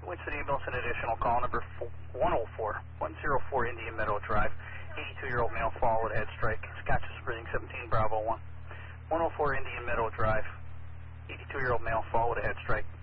Winston Ambulance, an additional call, number 104 Indian Meadow Drive. 82-year-old male followed head strike. Scotches breathing 17 Bravo 1. 104 Indian Meadow Drive. 82-year-old male followed head strike.